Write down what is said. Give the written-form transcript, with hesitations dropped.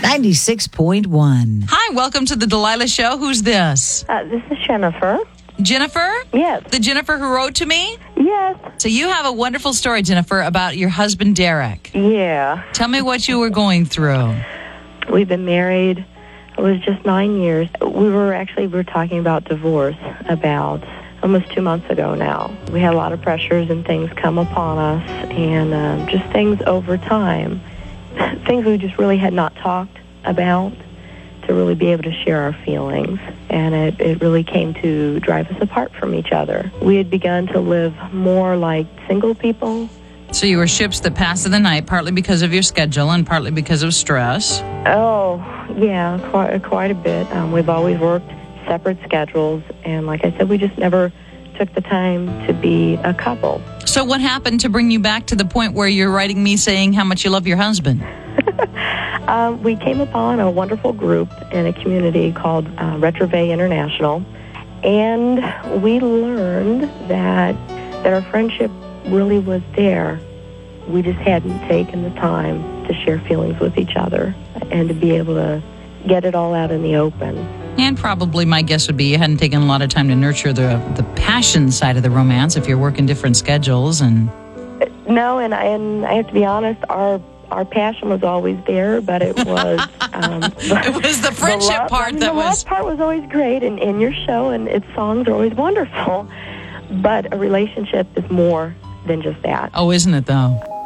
96.1. Hi, welcome to the Delilah Show. Who's this? This is Jennifer. Jennifer? Yes. The Jennifer who wrote to me? Yes. So you have a wonderful story, Jennifer, about your husband, Derek. Yeah. Tell me what you were going through. We've been married, it was just 9 years. We were talking about divorce about almost 2 months ago now. We had a lot of pressures and things come upon us, and just things over time. Things we just really had not talked about to really be able to share our feelings. And it really came to drive us apart from each other. We had begun to live more like single people. So you were ships that passed in the night, partly because of your schedule and partly because of stress. Oh, yeah, quite a bit. We've always worked separate schedules, and like I said, we just never took the time to be a couple. So what happened to bring you back to the point where you're writing me saying how much you love your husband? We came upon a wonderful group in a community called Retrove International, and we learned that our friendship really was there. We just hadn't taken the time to share feelings with each other and to be able to get it all out in the open. And probably my guess would be you hadn't taken a lot of time to nurture the passion side of the romance if you're working different schedules. And no, and I have to be honest, our passion was always there, but it was it was the friendship part the love part was always great, and your show and its songs are always wonderful. But a relationship is more than just that. Oh, isn't it though?